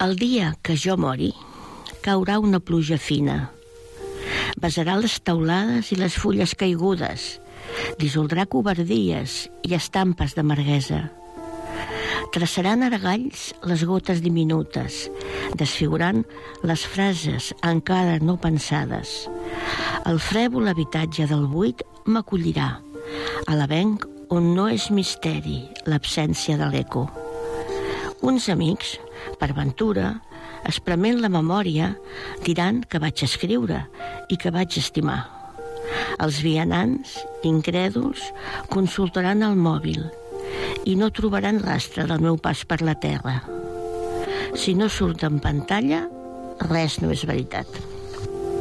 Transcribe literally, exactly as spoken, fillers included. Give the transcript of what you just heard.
El dia que jo mori, caurà una pluja fina. Besarà les teulades i les fulles caigudes, dissoldrà covardies i estampes de marguesa. Traçaran argalls les gotes diminutes, desfigurant les frases encara no pensades. El frèvol habitatge del buit m'acollirà, a l'avenc on no és misteri l'absència de l'eco. Uns amics, per ventura, esprement la memòria, diran que vaig escriure i que vaig estimar. Els vianants, incrèduls, consultaran el mòbil i no trobaran rastre del meu pas per la terra. Si no surt en pantalla, res no és veritat.